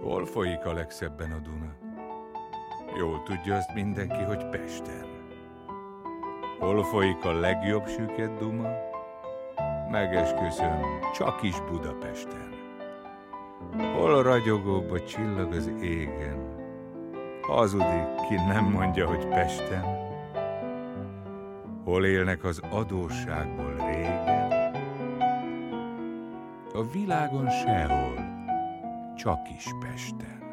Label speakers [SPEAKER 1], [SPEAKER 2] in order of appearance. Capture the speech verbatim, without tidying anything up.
[SPEAKER 1] Hol folyik a legszebben a Duna? Jól tudja azt mindenki, hogy Pesten. Hol folyik a legjobb süket Duma? Megesküszöm, csak is Budapesten. Hol ragyogóbb a csillag az égen? Hazudik, ki nem mondja, hogy Pesten. Hol élnek az adósságból régen? A világon sehol, csak is Pesten.